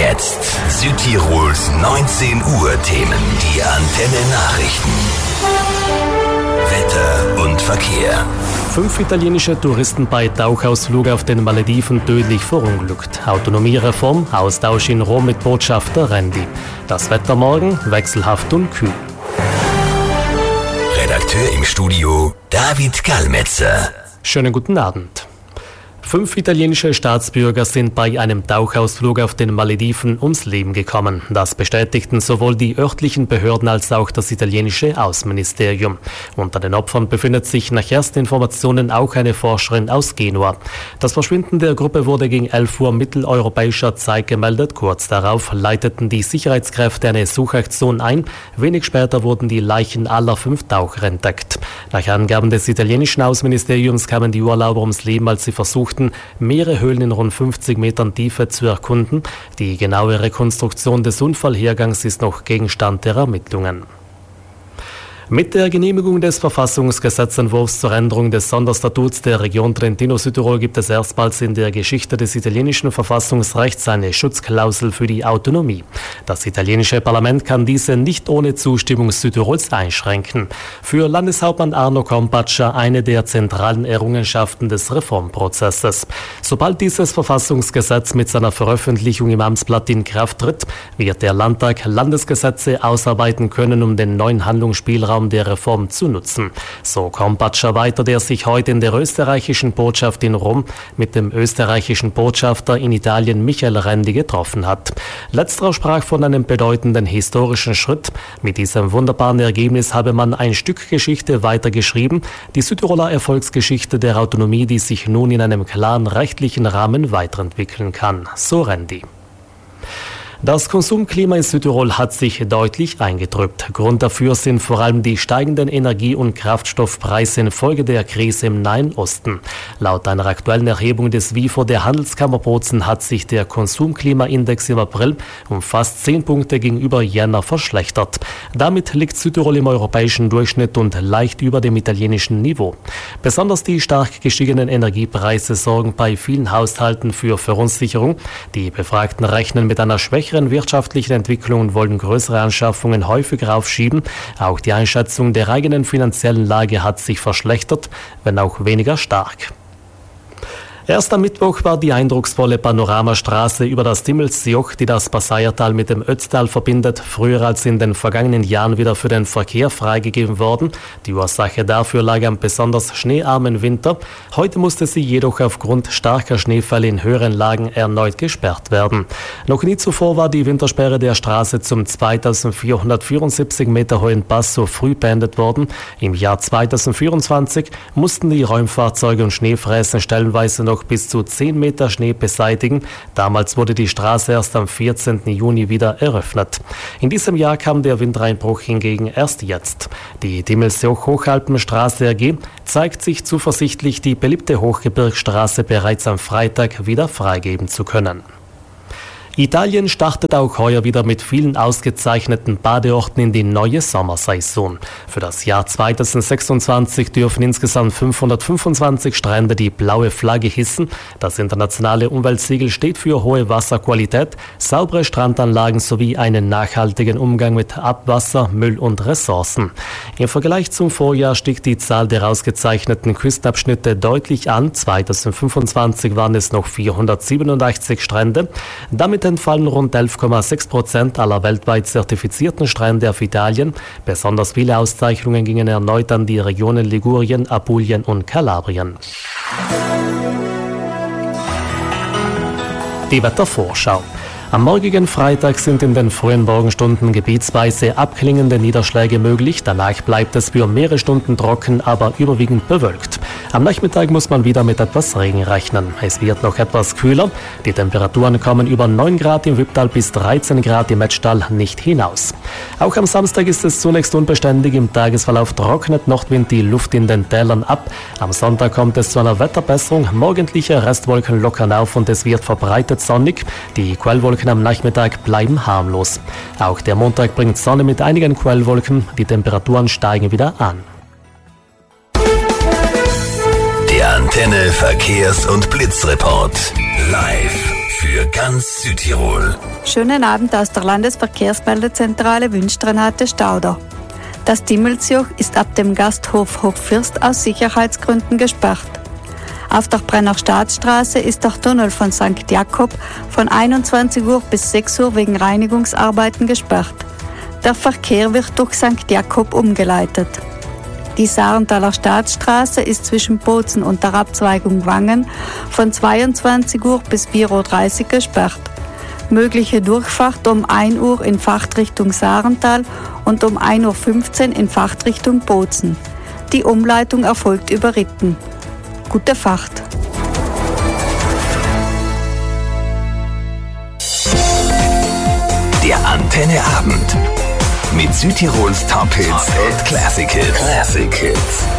jetzt Südtirols 19 Uhr Themen, die Antenne Nachrichten. Wetter und Verkehr. 5 italienische Touristen bei Tauchausflug auf den Malediven tödlich verunglückt. Autonomiereform, Austausch in Rom mit Botschafter Rendi. Das Wetter morgen wechselhaft und kühl. Redakteur im Studio David Kalmetzer. Schönen guten Abend. 5 italienische Staatsbürger sind bei einem Tauchausflug auf den Malediven ums Leben gekommen. Das bestätigten sowohl die örtlichen Behörden als auch das italienische Außenministerium. Unter den Opfern befindet sich nach ersten Informationen auch eine Forscherin aus Genua. Das Verschwinden der Gruppe wurde gegen 11 Uhr mitteleuropäischer Zeit gemeldet. Kurz darauf leiteten die Sicherheitskräfte eine Suchaktion ein. Wenig später wurden die Leichen aller 5 Taucher entdeckt. Nach Angaben des italienischen Außenministeriums kamen die Urlauber ums Leben, als sie versuchten, mehrere Höhlen in rund 50 Metern Tiefe zu erkunden. Die genaue Rekonstruktion des Unfallhergangs ist noch Gegenstand der Ermittlungen. Mit der Genehmigung des Verfassungsgesetzentwurfs zur Änderung des Sonderstatuts der Region Trentino-Südtirol gibt es erstmals in der Geschichte des italienischen Verfassungsrechts eine Schutzklausel für die Autonomie. Das italienische Parlament kann diese nicht ohne Zustimmung Südtirols einschränken. Für Landeshauptmann Arno Compaccia eine der zentralen Errungenschaften des Reformprozesses. Sobald dieses Verfassungsgesetz mit seiner Veröffentlichung im Amtsblatt in Kraft tritt, wird der Landtag Landesgesetze ausarbeiten können, um den neuen Handlungsspielraum der Reform zu nutzen. So Compaccia weiter, der sich heute in der österreichischen Botschaft in Rom mit dem österreichischen Botschafter in Italien Michael Rendi getroffen hat. Letzterer sprach von einem bedeutenden historischen Schritt. Mit diesem wunderbaren Ergebnis habe man ein Stück Geschichte weitergeschrieben, die Südtiroler Erfolgsgeschichte der Autonomie, die sich nun in einem klaren rechtlichen Rahmen weiterentwickeln kann. So Rendi. Das Konsumklima in Südtirol hat sich deutlich eingetrübt. Grund dafür sind vor allem die steigenden Energie- und Kraftstoffpreise infolge der Krise im Nahen Osten. Laut einer aktuellen Erhebung des WIFO der Handelskammer Bozen hat sich der Konsumklimaindex im April um fast 10 Punkte gegenüber Jänner verschlechtert. Damit liegt Südtirol im europäischen Durchschnitt und leicht über dem italienischen Niveau. Besonders die stark gestiegenen Energiepreise sorgen bei vielen Haushalten für Verunsicherung. Die Befragten rechnen mit einer schwächeren wirtschaftlichen Entwicklung und wollen größere Anschaffungen häufiger aufschieben. Auch die Einschätzung der eigenen finanziellen Lage hat sich verschlechtert, wenn auch weniger stark. Erst am Mittwoch war die eindrucksvolle Panoramastraße über das Timmelsjoch, die das Passaiertal mit dem Ötztal verbindet, früher als in den vergangenen Jahren wieder für den Verkehr freigegeben worden. Die Ursache dafür lag am besonders schneearmen Winter. Heute musste sie jedoch aufgrund starker Schneefälle in höheren Lagen erneut gesperrt werden. Noch nie zuvor war die Wintersperre der Straße zum 2474 Meter hohen Pass so früh beendet worden. Im Jahr 2024 mussten die Räumfahrzeuge und Schneefräsen stellenweise noch bis zu 10 Meter Schnee beseitigen. Damals wurde die Straße erst am 14. Juni wieder eröffnet. In diesem Jahr kam der Windeinbruch hingegen erst jetzt. Die Timmelsjoch-Hochalpenstraße AG zeigt sich zuversichtlich, die beliebte Hochgebirgsstraße bereits am Freitag wieder freigeben zu können. Italien startet auch heuer wieder mit vielen ausgezeichneten Badeorten in die neue Sommersaison. Für das Jahr 2026 dürfen insgesamt 525 Strände die blaue Flagge hissen. Das internationale Umweltsiegel steht für hohe Wasserqualität, saubere Strandanlagen sowie einen nachhaltigen Umgang mit Abwasser, Müll und Ressourcen. Im Vergleich zum Vorjahr stieg die Zahl der ausgezeichneten Küstenabschnitte deutlich an. 2025 waren es noch 487 Strände. Damit entfallen rund 11,6% aller weltweit zertifizierten Strände auf Italien. Besonders viele Auszeichnungen gingen erneut an die Regionen Ligurien, Apulien und Kalabrien. Die Wettervorschau. Am morgigen Freitag sind in den frühen Morgenstunden gebietsweise abklingende Niederschläge möglich. Danach bleibt es für mehrere Stunden trocken, aber überwiegend bewölkt. Am Nachmittag muss man wieder mit etwas Regen rechnen. Es wird noch etwas kühler. Die Temperaturen kommen über 9 Grad im Wipptal bis 13 Grad im Etschtal nicht hinaus. Auch am Samstag ist es zunächst unbeständig. Im Tagesverlauf trocknet Nordwind die Luft in den Tälern ab. Am Sonntag kommt es zu einer Wetterbesserung. Morgendliche Restwolken lockern auf und es wird verbreitet sonnig. Die Quellwolken am Nachmittag bleiben harmlos. Auch der Montag bringt Sonne mit einigen Quellwolken. Die Temperaturen steigen wieder an. Der Antenne Verkehrs- und Blitzreport. Live für für ganz Südtirol. Schönen Abend aus der Landesverkehrsmeldezentrale wünscht Renate Stauder. Das Dimmelsjoch ist ab dem Gasthof Hochfürst aus Sicherheitsgründen gesperrt. Auf der Brenner Staatsstraße ist der Tunnel von St. Jakob von 21 Uhr bis 6 Uhr wegen Reinigungsarbeiten gesperrt. Der Verkehr wird durch St. Jakob umgeleitet. Die Sarenthaler Staatsstraße ist zwischen Bozen und der Abzweigung Wangen von 22 Uhr bis 4.30 Uhr gesperrt. Mögliche Durchfahrt um 1 Uhr in Fahrtrichtung Sarenthal und um 1.15 Uhr in Fahrtrichtung Bozen. Die Umleitung erfolgt über Ritten. Gute Fahrt! Der Antenne Abend mit Südtirols Top Hits und Classic Hits.